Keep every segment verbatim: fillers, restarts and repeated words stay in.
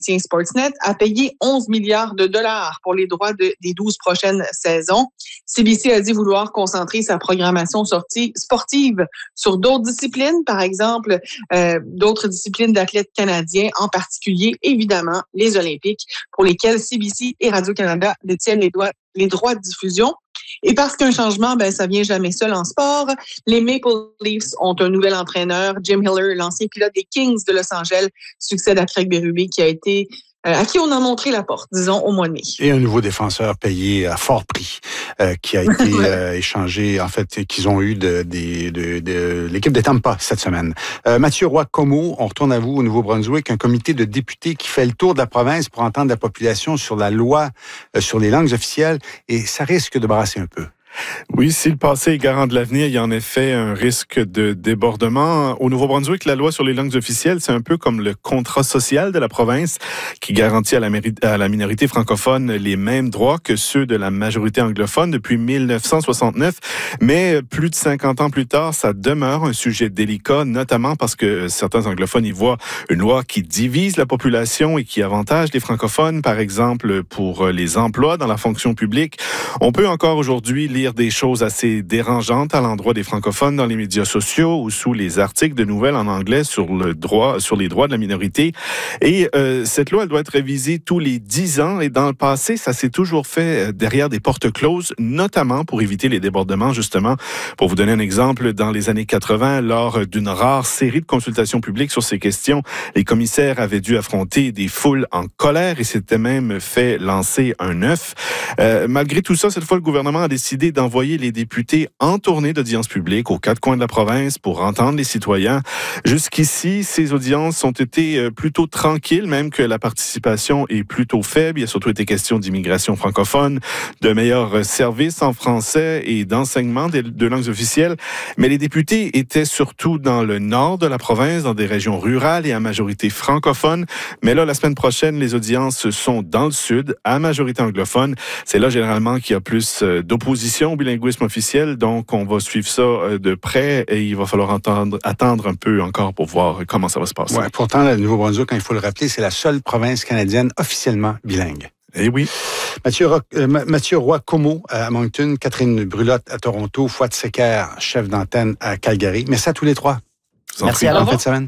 Sportsnet a payé onze milliards de dollars pour les droits de, des douze prochaines saisons. C B C a dit vouloir concentrer sa programmation sortie sportive sur d'autres disciplines, par exemple, euh, d'autres disciplines d'athlètes canadiens, en particulier, évidemment, les Olympiques, pour lesquels C B C et Radio-Canada détiennent les, doigts, les droits de diffusion. Et parce qu'un changement, ben, ça vient jamais seul en sport, les Maple Leafs ont un nouvel entraîneur. Jim Hiller, l'ancien pilote des Kings de Los Angeles, succède à Craig Berube, qui a été Euh, à qui on a montré la porte, disons, au mois de mai. Et un nouveau défenseur payé à fort prix, euh, qui a été euh, échangé, en fait, qu'ils ont eu de, de, de, de l'équipe de Tampa cette semaine. Euh, Mathieu Roy-Comeau, on retourne à vous au Nouveau-Brunswick, un comité de députés qui fait le tour de la province pour entendre la population sur la loi euh, sur les langues officielles, et ça risque de brasser un peu. Oui, si le passé est garant de l'avenir, il y a en effet un risque de débordement. Au Nouveau-Brunswick, la loi sur les langues officielles, c'est un peu comme le contrat social de la province qui garantit à la, à la minorité francophone les mêmes droits que ceux de la majorité anglophone depuis mille neuf cent soixante-neuf. Mais plus de cinquante ans plus tard, ça demeure un sujet délicat, notamment parce que certains anglophones y voient une loi qui divise la population et qui avantage les francophones, par exemple pour les emplois dans la fonction publique. On peut encore aujourd'hui lire des choses assez dérangeantes à l'endroit des francophones dans les médias sociaux ou sous les articles de nouvelles en anglais sur le droit, sur les droits de la minorité. Et euh, cette loi, elle doit être révisée tous les dix ans. Et dans le passé, ça s'est toujours fait derrière des portes closes, notamment pour éviter les débordements, justement. Pour vous donner un exemple, dans les années quatre-vingt, lors d'une rare série de consultations publiques sur ces questions, les commissaires avaient dû affronter des foules en colère et s'étaient même fait lancer un œuf. Euh, malgré tout ça, cette fois, le gouvernement a décidé d'envoyer les députés en tournée d'audience publique aux quatre coins de la province pour entendre les citoyens. Jusqu'ici, ces audiences ont été plutôt tranquilles, même que la participation est plutôt faible. Il a surtout été question d'immigration francophone, de meilleurs services en français et d'enseignement de, de langues officielles. Mais les députés étaient surtout dans le nord de la province, dans des régions rurales et à majorité francophone. Mais là, la semaine prochaine, les audiences sont dans le sud, à majorité anglophone. C'est là, généralement, qu'il y a plus d'opposition au bilinguisme officiel, donc on va suivre ça de près et il va falloir entendre, attendre un peu encore pour voir comment ça va se passer. Ouais, pourtant, le Nouveau-Brunswick, quand il faut le rappeler, c'est la seule province canadienne officiellement bilingue. Eh oui. Mathieu, Roy, euh, Mathieu Roy-Comeau à Moncton, Catherine Brulotte à Toronto, Fouad Secker, chef d'antenne à Calgary. Merci à tous les trois. Merci à vous. Bonne fin de semaine.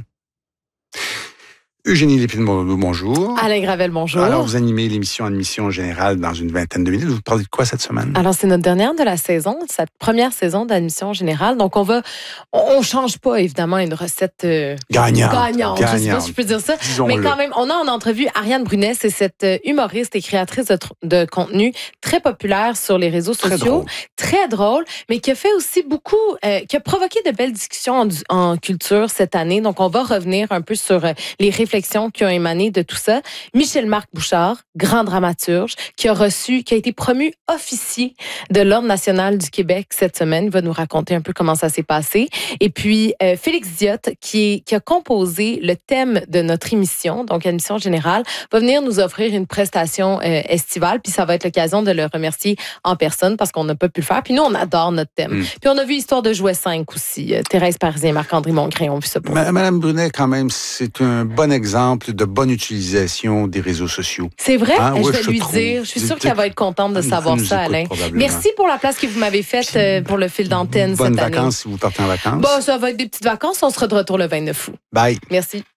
Eugénie Lépine-Baudouin, bonjour. Alain Gravel, bonjour. Alors, vous animez l'émission Admission Générale dans une vingtaine de minutes. Vous parlez de quoi cette semaine? Alors, c'est notre dernière de la saison, cette première saison d'Admission Générale. Donc, on va, on change pas, évidemment, une recette euh, gagnante. gagnante. Je sais pas si je peux dire ça. Disons-le. Mais quand même, on a en entrevue Ariane Brunet. C'est cette humoriste et créatrice de, de contenu très populaire sur les réseaux Très sociaux. drôle. Très drôle, mais qui a fait aussi beaucoup, euh, qui a provoqué de belles discussions en, en culture cette année. Donc, on va revenir un peu sur euh, les réflexions qui ont émané de tout ça. Michel-Marc Bouchard, grand dramaturge, qui a reçu, qui a été promu officier de l'Ordre national du Québec cette semaine. Il va nous raconter un peu comment ça s'est passé. Et puis, euh, Félix Diot, qui, est, qui a composé le thème de notre émission, donc Admission Générale, va venir nous offrir une prestation euh, estivale. Puis ça va être l'occasion de le remercier en personne parce qu'on n'a pas pu le faire. Puis nous, on adore notre thème. Mm. Puis on a vu Histoire de jouet cinq aussi. Euh, Thérèse Parisien, Marc-André Mongrain ont vu ça pour Ma- Madame Brunet, quand même, c'est un bon exemple de bonne utilisation des réseaux sociaux. C'est vrai? Hein? Je Ouais, vais je lui trouve. dire. Je suis sûre qu'elle va être contente de Elle savoir nous ça, écoute Alain. probablement. Merci pour la place que vous m'avez faite euh, pour le fil d'antenne cette Bonnes année. vacances si vous partez en vacances. Bon, ça va être des petites vacances. On sera de retour le vingt-neuf août. Bye. Merci.